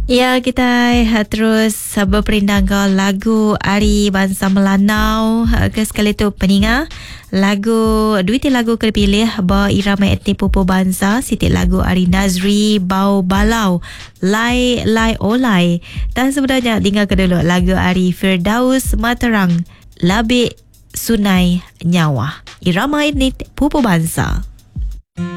Ya, kita terus berperindang ke lagu Ari Bangsa Melanau ke sekali tu peninga. Duit lagu kepilih irama etnik pupu bangsa, siti lagu Ari Nazri Bau Balau Lai Lai Olai. Dan sebenarnya tinggal ke dulu lagu Ari Firdaus Materang Labik Sunai Nyawa, irama etnik pupu bangsa.